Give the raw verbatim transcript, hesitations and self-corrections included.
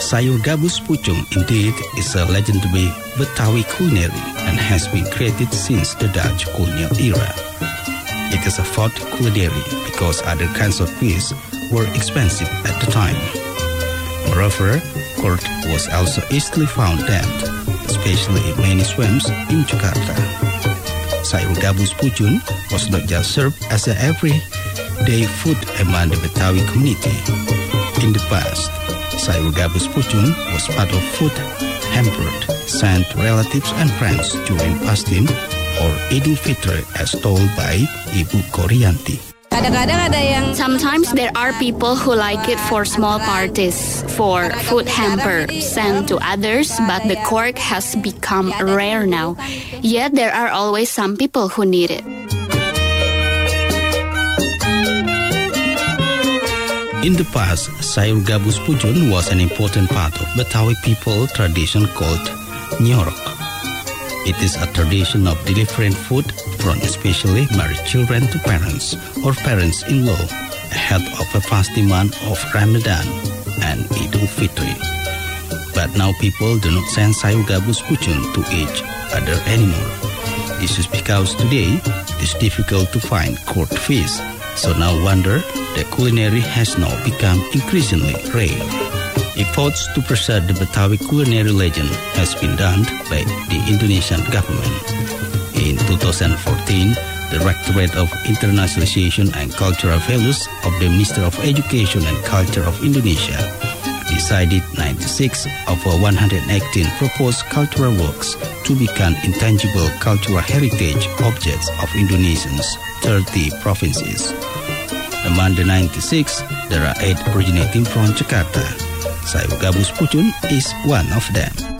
Sayur Gabus Pucung indeed is a legendary Betawi culinary and has been created since the Dutch colonial era. It is a food culinary because other kinds of fish were expensive at the time. Moreover, cod was also easily found dammed, especially in many swamps in Jakarta. Sayur Gabus Pucung was not just served as an everyday food among the Betawi community. In the past, Sayur Gabus Pucung was part of food hampered sent to relatives and friends during fasting or Idul Fitri as told by Ibu Koryanti. Kadang-kadang ada yang Sometimes there are people who like it for small parties, for food hamper sent to others, but the cork has become rare now. Yet there are always some people who need it. In the past, Sayur Gabus Pucung was an important part of Betawi people tradition called Nyorok. It is a tradition of delivering food from especially married children to parents or parents-in-law ahead of a fasting month of Ramadan and Idul Fitri. But now people do not send Sayur Gabus Pucung to each other anymore. This is because today it is difficult to find cod fish. So now wonder the culinary has now become increasingly rare. Efforts to preserve the Betawi culinary legend has been done by the Indonesian government. In two thousand fourteen, the Directorate of Internationalization and Cultural Values of the Ministry of Education and Culture of Indonesia decided ninety-six of one hundred eighteen proposed cultural works to become intangible cultural heritage objects of Indonesia's thirty provinces. Among the ninety-six, there are eight originating from Jakarta. Sayur Gabus Pucung is one of them.